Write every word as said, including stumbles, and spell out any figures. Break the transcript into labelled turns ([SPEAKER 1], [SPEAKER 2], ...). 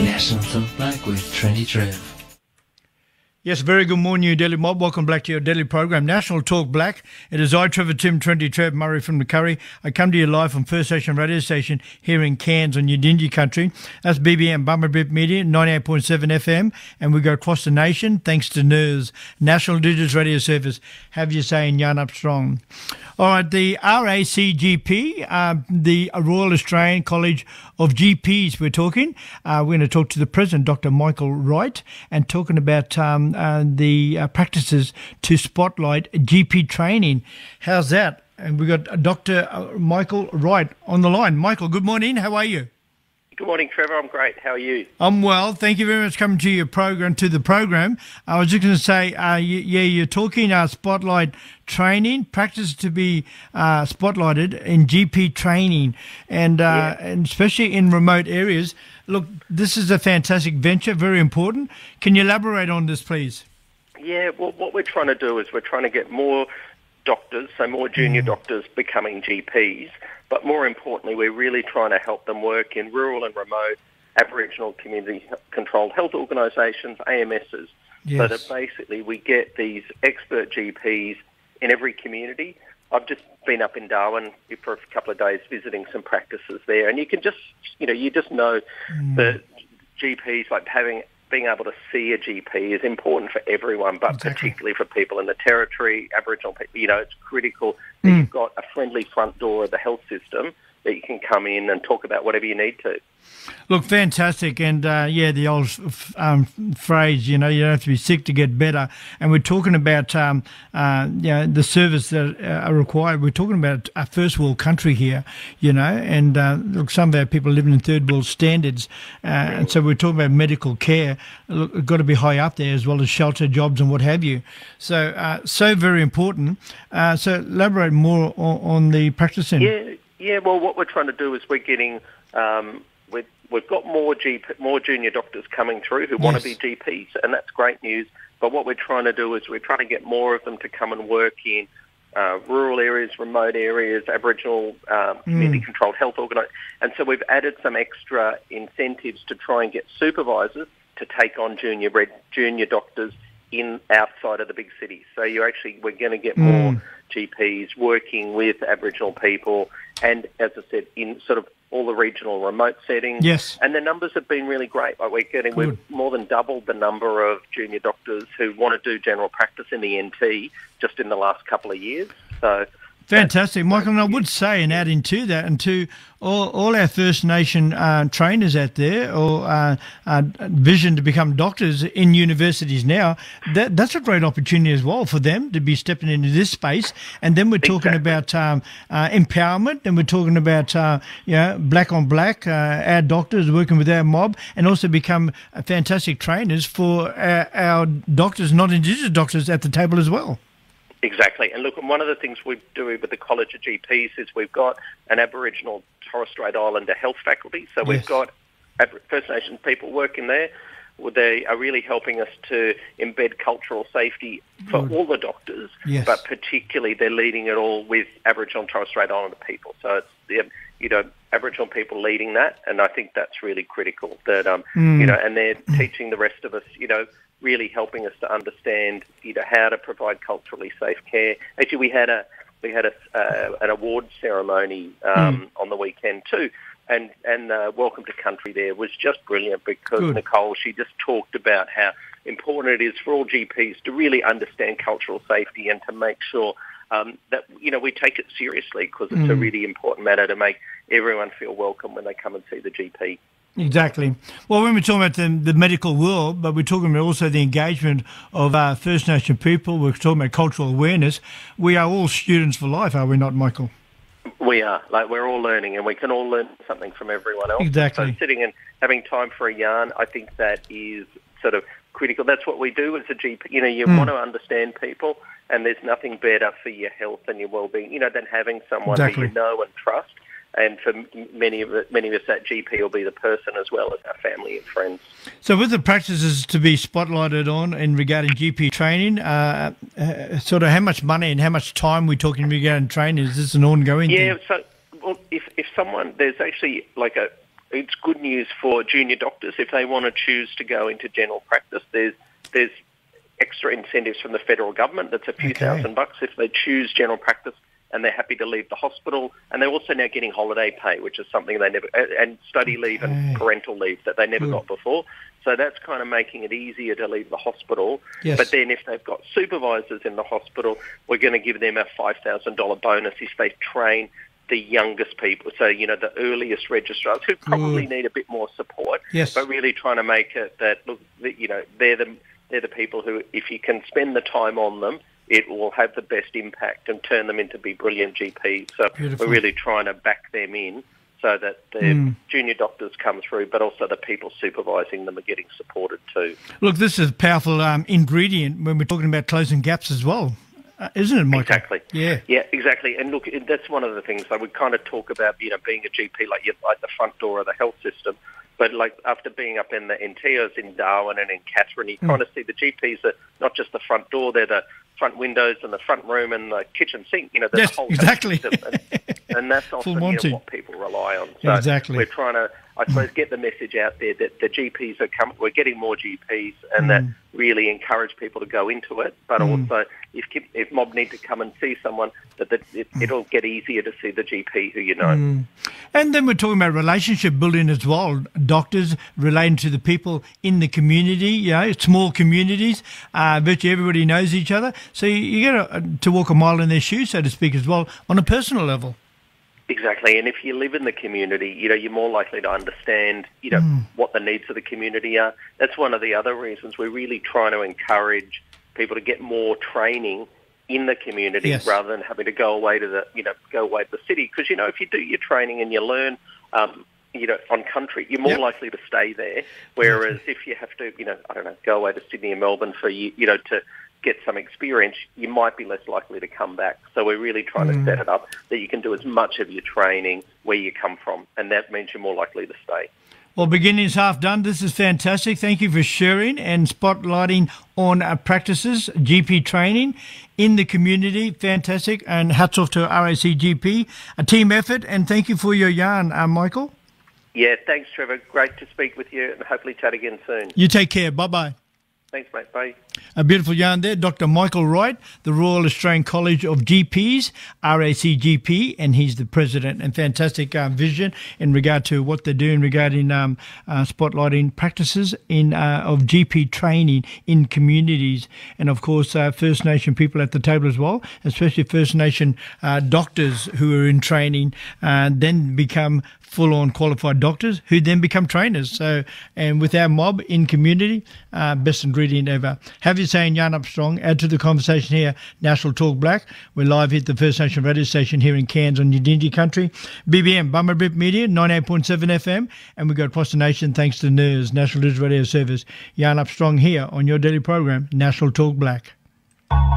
[SPEAKER 1] National Talk Black with Trendy Trev.
[SPEAKER 2] Yes, very good morning, you Daily Mob. Welcome back to your daily program, National Talk Black. It is I, Trevor Tim, Trendy Trev, Murray from the Curry. I come to you live from First Nation Radio Station here in Cairns on Yidinji country. That's B B M Bummerbip Media, ninety-eight point seven F M, and we go across the nation thanks to N I R S, National Indigenous Radio Service. Have you saying Yarn Up Strong. All right, the R A C G P, uh, the Royal Australian College of G Ps, we're talking. Uh, we're going to talk to the President, Doctor Michael Wright, and talking about um, uh, the uh, practices to spotlight G P training. How's that? And we've got Doctor Michael Wright on the line. Michael, good morning. How are you?
[SPEAKER 3] Good morning, Trevor. I'm great. How are you?
[SPEAKER 2] I'm well. Thank you very much for coming to your program, to the program. I was just going to say, uh, you, yeah, you're talking uh, spotlight training, practice to be uh, spotlighted in G P training, and, uh, yeah. and especially in remote areas. Look, this is a fantastic venture, very important. Can you elaborate on this, please?
[SPEAKER 3] Yeah, well, what we're trying to do is we're trying to get more doctors, so more junior mm. doctors becoming G Ps, but more importantly, we're really trying to help them work in rural and remote Aboriginal community-controlled health organisations, A M Ss, yes. so that basically we get these expert G Ps in every community. I've just been up in Darwin for a couple of days visiting some practices there, and you can just, you know, you just know mm. that G Ps, like having being able to see a G P is important for everyone, but exactly. particularly for people in the Territory, Aboriginal people. You know, it's critical that mm. you've got a friendly front door of the health system that you can come in and talk about whatever you need to.
[SPEAKER 2] Look, fantastic. And, uh, yeah, the old um, phrase, you know, you don't have to be sick to get better. And we're talking about, um, uh, you know, the service that uh, are required. We're talking about a first world country here, you know, and, uh, look, some of our people living in third world standards. Uh, and so we're talking about medical care. Look, it's got to be high up there as well as shelter, jobs and what have you. So, uh, so very important. Uh, so elaborate more on, on the practicing.
[SPEAKER 3] Yeah, yeah. Well, what we're trying to do is we're getting... Um, We've, we've got more G P, more junior doctors coming through who yes. want to be G Ps, and that's great news. But what we're trying to do is we're trying to get more of them to come and work in uh, rural areas, remote areas, Aboriginal um, mm. community-controlled health organisations. And so we've added some extra incentives to try and get supervisors to take on junior junior doctors in outside of the big cities. So you actually, we're going to get mm. more G Ps working with Aboriginal people, and as I said, in sort of all the regional remote settings.
[SPEAKER 2] Yes.
[SPEAKER 3] And the numbers have been really great. Like we're getting, Good. we've more than doubled the number of junior doctors who want to do general practice in the N T just in the last couple of years. So
[SPEAKER 2] fantastic, Michael. And I would say, and adding to that, and to all, all our First Nation uh, trainers out there, or uh, uh, vision to become doctors in universities now, that that's a great opportunity as well for them to be stepping into this space. And then we're talking
[SPEAKER 3] exactly.
[SPEAKER 2] about um, uh, empowerment, and we're talking about uh, you know, black on black, uh, our doctors working with our mob, and also become uh, fantastic trainers for our, our doctors, not Indigenous doctors, at the table as well.
[SPEAKER 3] Exactly. And look, one of the things we do with the College of G Ps is we've got an Aboriginal Torres Strait Islander health faculty. So we've yes. got First Nations people working there. They are really helping us to embed cultural safety for Good. all the doctors,
[SPEAKER 2] yes.
[SPEAKER 3] but particularly they're leading it all with Aboriginal and Torres Strait Islander people. So it's the, you know, Aboriginal people leading that, and I think that's really critical. That um, mm. you know, and they're teaching the rest of us, you know, really helping us to understand, you know, how to provide culturally safe care. Actually, we had a we had a uh, an award ceremony um, mm. on the weekend too, and and uh, Welcome to Country there was just brilliant because Good. Nicole, she just talked about how important it is for all G Ps to really understand cultural safety and to make sure um, that, you know, we take it seriously, because it's mm. a really important matter to make everyone feel welcome when they come and see the G P.
[SPEAKER 2] Exactly. Well, when we're talking about the, the medical world, but we're talking about also the engagement of uh, First Nation people, we're talking about cultural awareness, we are all students for life, are we not, Michael?
[SPEAKER 3] We are. Like, we're all learning, and we can all learn something from everyone else.
[SPEAKER 2] Exactly.
[SPEAKER 3] So sitting and having time for a yarn, I think that is sort of critical. That's what we do as a G P. You know, you mm. want to understand people, and there's nothing better for your health and your well-being, you know, than having someone
[SPEAKER 2] exactly.
[SPEAKER 3] that you know and trust. And for many of it, many of us, that G P will be the person as well as our family and friends.
[SPEAKER 2] So with the practices to be spotlighted on in regarding G P training, uh, uh, sort of how much money and how much time we're talking regarding training? Is this an ongoing
[SPEAKER 3] yeah,
[SPEAKER 2] thing?
[SPEAKER 3] Yeah, so well, if, if someone, there's actually like a, it's good news for junior doctors if they want to choose to go into general practice. There's there's extra incentives from the federal government. That's a few
[SPEAKER 2] Okay.
[SPEAKER 3] thousand bucks if they choose general practice and they're happy to leave the hospital. And they're also now getting holiday pay, which is something they never, and study leave and
[SPEAKER 2] Okay.
[SPEAKER 3] parental leave that they never
[SPEAKER 2] Good.
[SPEAKER 3] got before. So that's kind of making it easier to leave the hospital.
[SPEAKER 2] Yes.
[SPEAKER 3] But then if they've got supervisors in the hospital, we're going to give them a five thousand dollars bonus if they train the youngest people, so, you know, the earliest registrars who probably
[SPEAKER 2] Good.
[SPEAKER 3] need a bit more support,
[SPEAKER 2] Yes.
[SPEAKER 3] but really trying to make it that, look, that, you know, they're the, they're the people who, if you can spend the time on them, it will have the best impact and turn them into be brilliant G Ps. So
[SPEAKER 2] Beautiful.
[SPEAKER 3] we're really trying to back them in so that the
[SPEAKER 2] Mm.
[SPEAKER 3] junior doctors come through, but also the people supervising them are getting supported too.
[SPEAKER 2] Look, this is a powerful um, ingredient when we're talking about closing gaps as well, uh, isn't it, Michael?
[SPEAKER 3] Exactly.
[SPEAKER 2] Yeah.
[SPEAKER 3] Yeah, exactly. And look, it- that's one of the things. So we kind of talk about, you know, being a G P like you're like the front door of the health system. But like after being up in the N T Os in Darwin and in Katherine, you
[SPEAKER 2] Mm.
[SPEAKER 3] kind of see the G Ps are not just the front door; they're the front windows and the front room and the kitchen sink. You know, they're
[SPEAKER 2] Yes,
[SPEAKER 3] the whole
[SPEAKER 2] exactly.
[SPEAKER 3] health system. And, and that's often you
[SPEAKER 2] Monty.
[SPEAKER 3] know, what people rely on. So
[SPEAKER 2] Exactly.
[SPEAKER 3] we're trying to, I suppose, get the message out there that the G Ps are coming. We're getting more G Ps, and
[SPEAKER 2] Mm.
[SPEAKER 3] that really encourage people to go into it. But
[SPEAKER 2] Mm.
[SPEAKER 3] also, if if mob need to come and see someone, that, that it, it'll get easier to see the G P who you know.
[SPEAKER 2] Mm. And then we're talking about relationship building as well. Doctors relating to the people in the community, you know, small communities. Uh, virtually everybody knows each other. So you, you got to, to walk a mile in their shoes, so to speak, as well, on a personal level.
[SPEAKER 3] Exactly, and if you live in the community, you know, you're more likely to understand, you know,
[SPEAKER 2] Mm.
[SPEAKER 3] what the needs of the community are. That's one of the other reasons we're really trying to encourage people to get more training in the community
[SPEAKER 2] Yes.
[SPEAKER 3] rather than having to go away to the, you know, go away to the city. Because, you know, if you do your training and you learn, um, you know, on country, you're more
[SPEAKER 2] Yep.
[SPEAKER 3] likely to stay there. Whereas if you have to, you know, I don't know, go away to Sydney and Melbourne for, you you know, to get some experience, you might be less likely to come back. So we're really trying
[SPEAKER 2] Mm.
[SPEAKER 3] to set it up that you can do as much of your training where you come from, and that means you're more likely to stay.
[SPEAKER 2] Well, beginning's half done. This is fantastic. Thank you for sharing and spotlighting on uh, practices, G P training in the community. Fantastic. And hats off to R A C G P, a team effort. And thank you for your yarn, uh, Michael.
[SPEAKER 3] Yeah, thanks, Trevor. Great to speak with you, and hopefully chat again soon.
[SPEAKER 2] You take care. Bye-bye.
[SPEAKER 3] Thanks, mate. Bye.
[SPEAKER 2] A beautiful yarn there. Doctor Michael Wright, the Royal Australian College of G Ps, R A C G P, and he's the president. And fantastic um, vision in regard to what they're doing regarding um, uh, spotlighting practices in uh, of G P training in communities. And of course, uh, First Nation people at the table as well, especially First Nation uh, doctors who are in training, uh, then become full-on qualified doctors who then become trainers. So, and with our mob in community, uh, best ingredient ever. Have you saying yarn up strong? Add to the conversation here, National Talk Black. We're live at the First Nation radio station here in Cairns on Yidindi country. B B M, Bummerbip Media, ninety-eight point seven F M. And we go across the nation thanks to N E R S, National News Radio Service. Yarn up strong here on your daily program, National Talk Black.